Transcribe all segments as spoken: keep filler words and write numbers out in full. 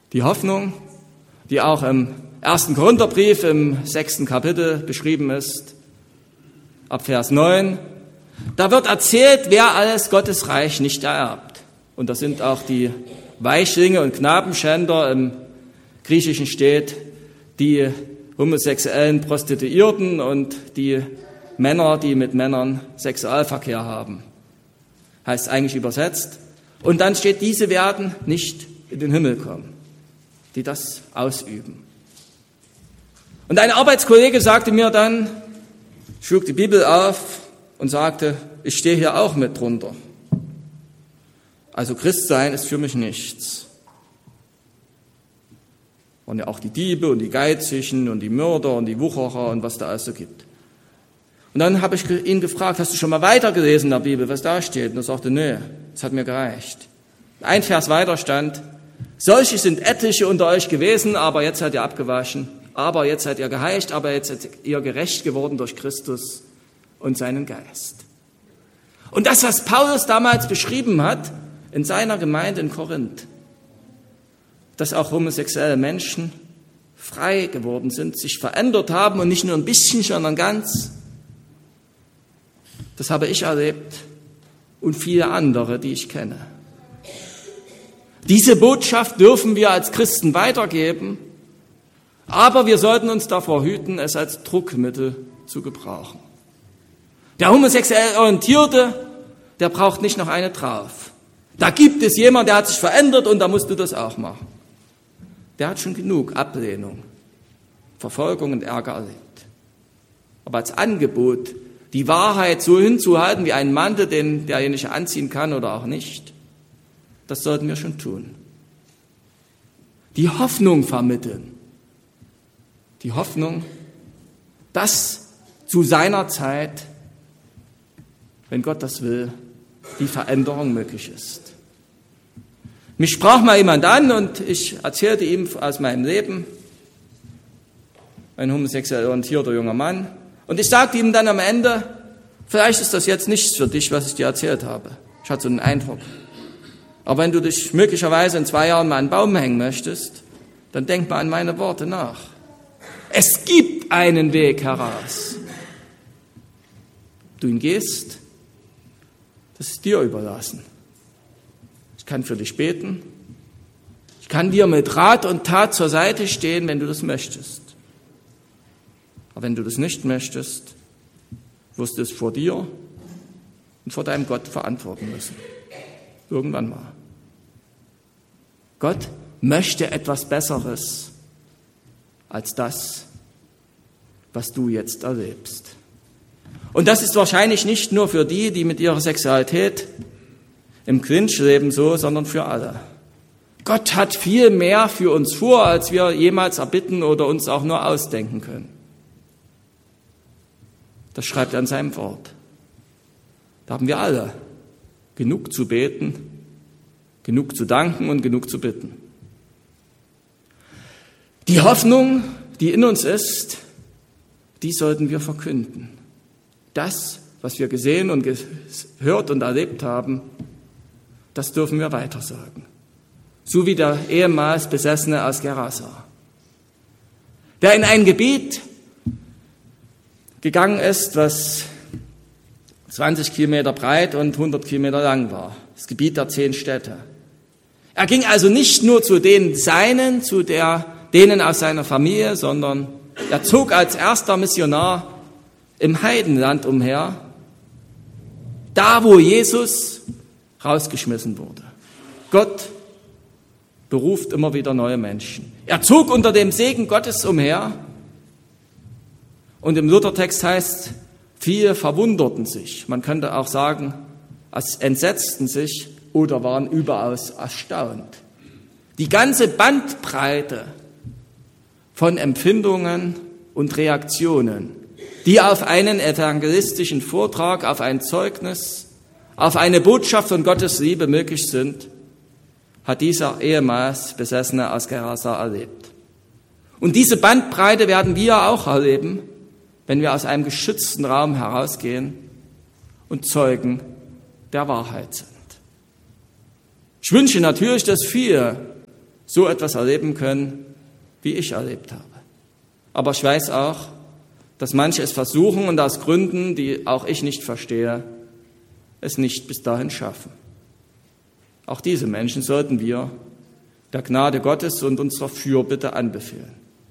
Die Hoffnung, die auch im ersten Korintherbrief im sechsten Kapitel beschrieben ist, ab Vers neun, da wird erzählt, wer alles Gottes Reich nicht ererbt. Und das sind auch die Weichlinge und Knabenschänder, im Griechischen steht, die homosexuellen Prostituierten und die Männer, die mit Männern Sexualverkehr haben. Heißt eigentlich übersetzt. Und dann steht, diese werden nicht in den Himmel kommen, die das ausüben. Und ein Arbeitskollege sagte mir dann, schlug die Bibel auf und sagte, ich stehe hier auch mit drunter. Also Christsein ist für mich nichts. Und ja auch die Diebe und die Geizigen und die Mörder und die Wucherer und was da alles so gibt. Und dann habe ich ihn gefragt, hast du schon mal weitergelesen in der Bibel, was da steht? Und er sagte, nö, das hat mir gereicht. Ein Vers weiter stand, solche sind etliche unter euch gewesen, aber jetzt seid ihr abgewaschen, aber jetzt seid ihr geheiligt, aber jetzt seid ihr gerecht geworden durch Christus und seinen Geist. Und das, was Paulus damals beschrieben hat in seiner Gemeinde in Korinth, dass auch homosexuelle Menschen frei geworden sind, sich verändert haben und nicht nur ein bisschen, sondern ganz. Das habe ich erlebt und viele andere, die ich kenne. Diese Botschaft dürfen wir als Christen weitergeben, aber wir sollten uns davor hüten, es als Druckmittel zu gebrauchen. Der homosexuell Orientierte, der braucht nicht noch eine drauf. Da gibt es jemanden, der hat sich verändert und da musst du das auch machen. Der hat schon genug Ablehnung, Verfolgung und Ärger erlebt. Aber als Angebot, die Wahrheit so hinzuhalten wie einen Mantel, den derjenige anziehen kann oder auch nicht, das sollten wir schon tun. Die Hoffnung vermitteln. Die Hoffnung, dass zu seiner Zeit, wenn Gott das will, die Veränderung möglich ist. Mich sprach mal jemand an und ich erzählte ihm aus meinem Leben, ein homosexuell orientierter junger Mann, und ich sagte ihm dann am Ende, vielleicht ist das jetzt nichts für dich, was ich dir erzählt habe. Ich hatte so einen Eindruck. Aber wenn du dich möglicherweise in zwei Jahren mal an einen Baum hängen möchtest, dann denk mal an meine Worte nach. Es gibt einen Weg heraus. Du ihn gehst, das ist dir überlassen. Ich kann für dich beten. Ich kann dir mit Rat und Tat zur Seite stehen, wenn du das möchtest. Aber wenn du das nicht möchtest, wirst du es vor dir und vor deinem Gott verantworten müssen. Irgendwann mal. Gott möchte etwas Besseres als das, was du jetzt erlebst. Und das ist wahrscheinlich nicht nur für die, die mit ihrer Sexualität im Clinch leben, so, sondern für alle. Gott hat viel mehr für uns vor, als wir jemals erbitten oder uns auch nur ausdenken können. Das schreibt er in seinem Wort. Da haben wir alle genug zu beten, genug zu danken und genug zu bitten. Die Hoffnung, die in uns ist, die sollten wir verkünden. Das, was wir gesehen und gehört und erlebt haben, das dürfen wir weitersagen. So wie der ehemals Besessene aus Gerasa, der in ein Gebiet gegangen ist, was zwanzig Kilometer breit und hundert Kilometer lang war. Das Gebiet der zehn Städte. Er ging also nicht nur zu den Seinen, zu der, denen aus seiner Familie, sondern er zog als erster Missionar im Heidenland umher, da wo Jesus rausgeschmissen wurde. Gott beruft immer wieder neue Menschen. Er zog unter dem Segen Gottes umher und im Luthertext heißt, viele verwunderten sich. Man könnte auch sagen, es entsetzten sich oder waren überaus erstaunt. Die ganze Bandbreite von Empfindungen und Reaktionen, die auf einen evangelistischen Vortrag, auf ein Zeugnis, auf eine Botschaft von Gottes Liebe möglich sind, hat dieser ehemals Besessene aus Gerasa erlebt. Und diese Bandbreite werden wir auch erleben, wenn wir aus einem geschützten Raum herausgehen und Zeugen der Wahrheit sind. Ich wünsche natürlich, dass viele so etwas erleben können, wie ich erlebt habe. Aber ich weiß auch, dass manche es versuchen und aus Gründen, die auch ich nicht verstehe, es nicht bis dahin schaffen. Auch diese Menschen sollten wir der Gnade Gottes und unserer Fürbitte anbefehlen.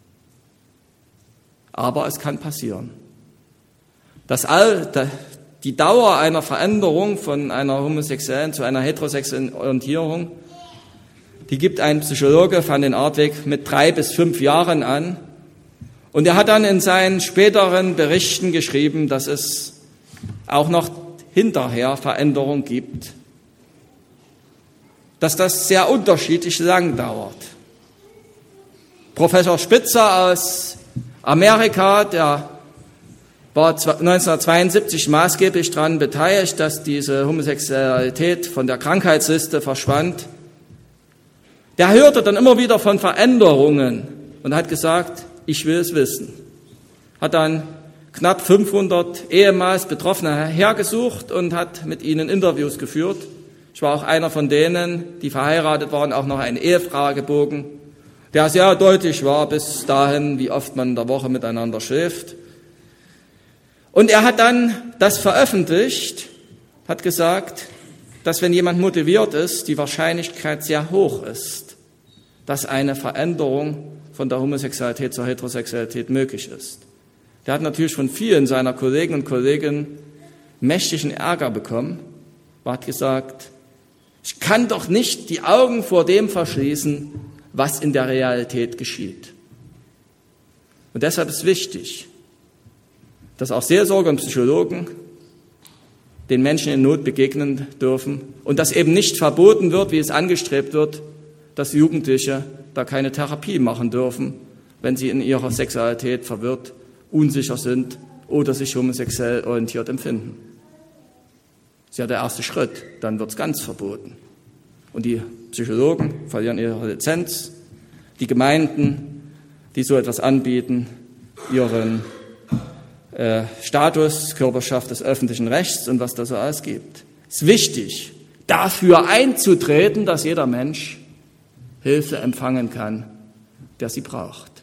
Aber es kann passieren, dass all die Dauer einer Veränderung von einer homosexuellen zu einer heterosexuellen Orientierung, die gibt ein Psychologe van den Aardweg mit drei bis fünf Jahren an. Und er hat dann in seinen späteren Berichten geschrieben, dass es auch noch hinterher Veränderungen gibt, dass das sehr unterschiedlich lang dauert. Professor Spitzer aus Amerika, der war neunzehnhundertzweiundsiebzig maßgeblich daran beteiligt, dass diese Homosexualität von der Krankheitsliste verschwand. Der hörte dann immer wieder von Veränderungen und hat gesagt, ich will es wissen. Hat dann knapp fünfhundert ehemals Betroffene hergesucht und hat mit ihnen Interviews geführt. Ich war auch einer von denen, die verheiratet waren, auch noch einen Ehefragebogen, der sehr deutlich war bis dahin, wie oft man in der Woche miteinander schläft. Und er hat dann das veröffentlicht, hat gesagt, dass wenn jemand motiviert ist, die Wahrscheinlichkeit sehr hoch ist, dass eine Veränderung von der Homosexualität zur Heterosexualität möglich ist. Der hat natürlich von vielen seiner Kollegen und Kolleginnen mächtigen Ärger bekommen. Er hat gesagt, ich kann doch nicht die Augen vor dem verschließen, was in der Realität geschieht. Und deshalb ist wichtig, dass auch Seelsorger und Psychologen den Menschen in Not begegnen dürfen und dass eben nicht verboten wird, wie es angestrebt wird, dass Jugendliche da keine Therapie machen dürfen, wenn sie in ihrer Sexualität verwirrt, unsicher sind oder sich homosexuell orientiert empfinden. Das ist ja der erste Schritt, dann wird es ganz verboten. Und die Psychologen verlieren ihre Lizenz, die Gemeinden, die so etwas anbieten, ihren äh, Status, Körperschaft des öffentlichen Rechts und was da so alles gibt. Es ist wichtig, dafür einzutreten, dass jeder Mensch Hilfe empfangen kann, der sie braucht.